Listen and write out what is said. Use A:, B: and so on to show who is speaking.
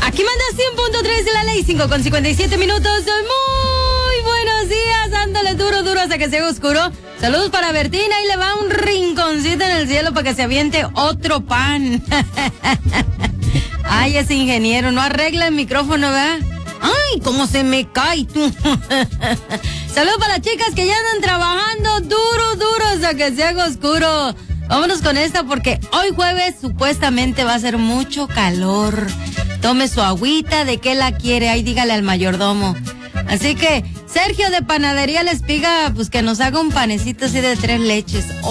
A: Aquí manda 100.3 de la ley, 5:57 minutos. Muy buenos días, ándale duro hasta que se haga oscuro. Saludos para Bertina, ahí le va un rinconcito en el cielo para que se aviente otro pan. Ay, ese ingeniero, no arregla el micrófono, ¿verdad? Ay, cómo se me cae tú. Saludos para las chicas que ya andan trabajando duro hasta que se haga oscuro. Vámonos con esta porque hoy jueves supuestamente va a ser mucho calor. Tome su agüita, ¿de qué la quiere? Ahí dígale al mayordomo. Así que Sergio de Panadería La Espiga, pues que nos haga un panecito así de 3 leches.